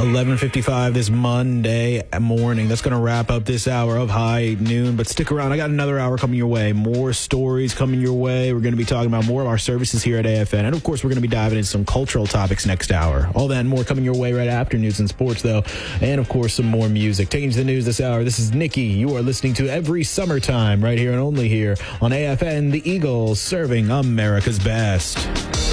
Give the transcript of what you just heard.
11:55 this Monday morning. That's going to wrap up this hour of High Noon. But stick around. I got another hour coming your way. More stories coming your way. We're going to be talking about more of our services here at AFN. And, of course, we're going to be diving into some cultural topics next hour. All that and more coming your way right after news and sports, though. And, of course, some more music. Taking you to the news this hour, this is Nikki. You are listening to Every Summertime right here and only here on AFN, the Eagles, serving America's best.